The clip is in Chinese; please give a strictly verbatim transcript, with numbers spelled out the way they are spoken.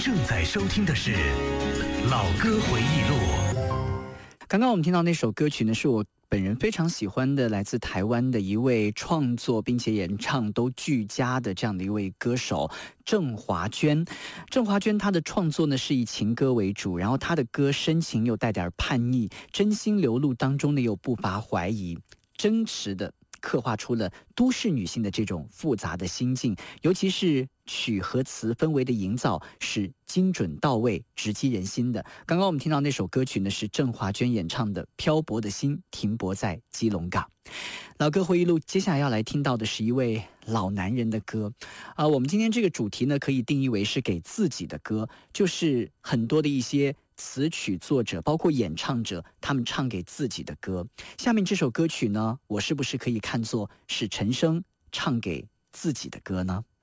正在收听的是《老歌回忆录》。 刚刚我们听到那首歌曲呢，是我本人非常喜欢的，来自台湾的一位创作并且演唱都俱佳的这样的一位歌手郑华娟。郑华娟她的创作呢是以情歌为主，然后她的歌深情又带点叛逆，真心流露当中呢又不乏怀疑，真实的刻画出了都市女性的这种复杂的心境，尤其是曲和词氛围的营造是精准到位、直击人心的。刚刚我们听到那首歌曲呢，是郑华娟演唱的《漂泊的心停泊在基隆港》。老歌回忆录，接下来要来听到的是一位老男人的歌啊、呃。我们今天这个主题呢，可以定义为是给自己的歌，就是很多的一些词曲作者，包括演唱者，他们唱给自己的歌。下面这首歌曲呢，我是不是可以看作是陈升唱给自己的歌呢？